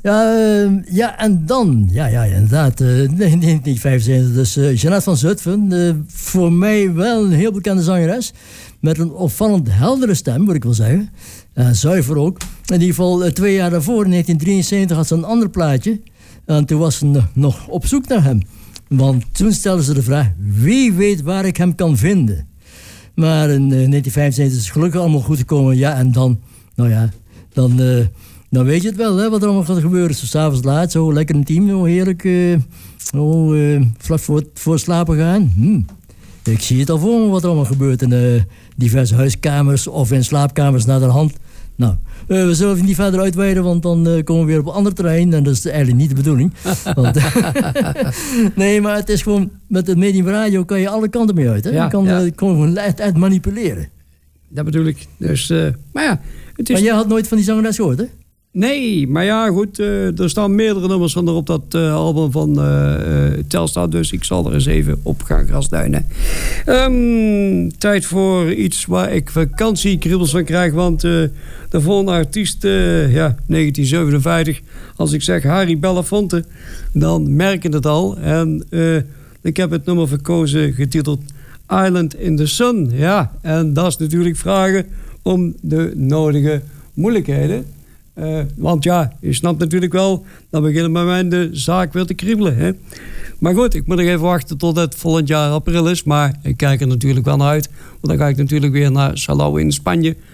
Ja, en dan, inderdaad, 1975, dus Jeanette van Zutphen, voor mij wel een heel bekende zangeres, met een opvallend heldere stem, moet ik wel zeggen, zuiver ook. In ieder geval, 2 jaar daarvoor, in 1973, had ze een ander plaatje, en toen was ze nog op zoek naar hem. Want toen stelde ze de vraag, wie weet waar ik hem kan vinden? Maar in 1975 is het gelukkig allemaal goed gekomen, en dan, dan weet je het wel, hè, wat er allemaal gaat gebeuren. Zo 's avonds laat, zo lekker intiem, zo heerlijk, vlak voor slapen gaan. Ik zie het al voor me wat er allemaal gebeurt in diverse huiskamers of in slaapkamers naderhand. Nou, we zullen niet verder uitweiden, want dan komen we weer op een ander terrein. En dat is eigenlijk niet de bedoeling. Want, nee, maar het is gewoon, met het medium radio kan je alle kanten mee uit. Hè? Je kan gewoon echt manipuleren. Dat bedoel ik. Dus, maar ja, het is... Maar jij had nooit van die zangeres gehoord, hè? Nee, maar ja, goed. Er staan meerdere nummers van op dat album van Telstar. Dus ik zal er eens even op gaan grasduinen. Tijd voor iets waar ik vakantiekriebels van krijg. Want de volgende artiest, 1957. Als ik zeg Harry Belafonte, dan merk je het al. En ik heb het nummer verkozen getiteld Island in the Sun. Ja, en dat is natuurlijk vragen om de nodige moeilijkheden. Want ja, je snapt natuurlijk wel, dan beginnen bij mij de zaak weer te kriebelen. Hè? Maar goed, ik moet nog even wachten tot het volgend jaar april is. Maar ik kijk er natuurlijk wel naar uit. Want dan ga ik natuurlijk weer naar Salau in Spanje.